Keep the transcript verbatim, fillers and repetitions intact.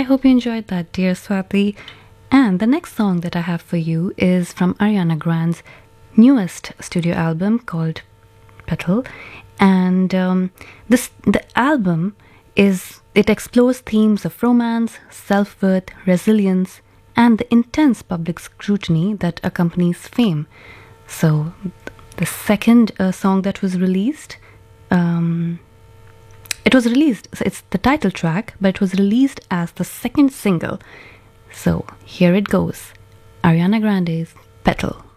hope you enjoyed that, dear Swati. And the next song that I have for you is from Ariana Grande's newest studio album called Petal. And um, this the album is it explores themes of romance, self-worth, resilience, and the intense public scrutiny that accompanies fame. So, the second uh, song that was released, um, it was released, so it's the title track, but it was released as the second single. So, here it goes, Ariana Grande's Petal.